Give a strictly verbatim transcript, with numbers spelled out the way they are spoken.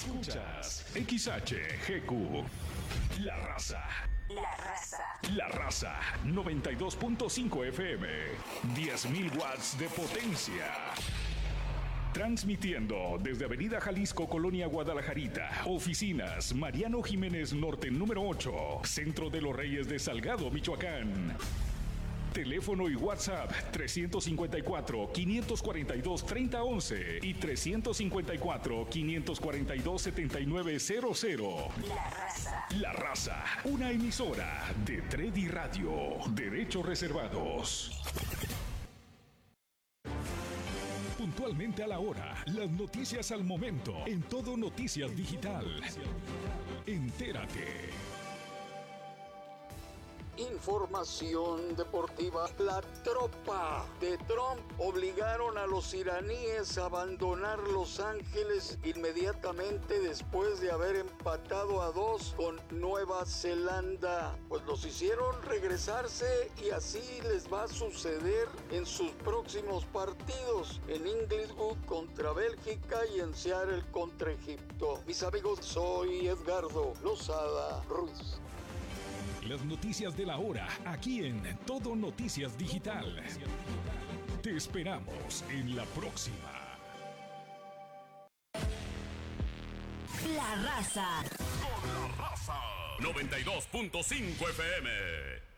Escuchas X H G Q. La Raza. La Raza. La Raza. noventa y dos punto cinco F M. diez mil watts de potencia. Transmitiendo desde Avenida Jalisco, Colonia Guadalajarita. Oficinas Mariano Jiménez Norte número ocho. Centro de los Reyes de Salgado, Michoacán. Teléfono y WhatsApp trescientos cincuenta y cuatro, quinientos cuarenta y dos, treinta once y trescientos cincuenta y cuatro, quinientos cuarenta y dos, setenta y nueve cero cero. La Raza. La Raza, una emisora de Tredi Radio. Derechos reservados. Puntualmente a la hora, las noticias al momento, en Todo Noticias Digital. Entérate. Información deportiva. La tropa de Trump obligaron a los iraníes a abandonar Los Ángeles inmediatamente después de haber empatado a dos con Nueva Zelanda. Pues los hicieron regresarse y así les va a suceder en sus próximos partidos, en Inglewood contra Bélgica y en Seattle contra Egipto. Mis amigos, soy Edgardo Lozada Ruiz. Las noticias de la hora, aquí en Todo Noticias Digital. Te esperamos en la próxima. La Raza. Con La Raza. noventa y dos punto cinco F M.